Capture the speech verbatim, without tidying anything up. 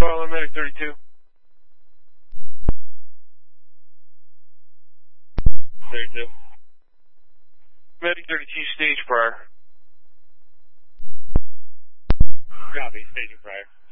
Call on Medic thirty-two. thirty-two. Medic thirty-two, stage prior. Copy, station prior.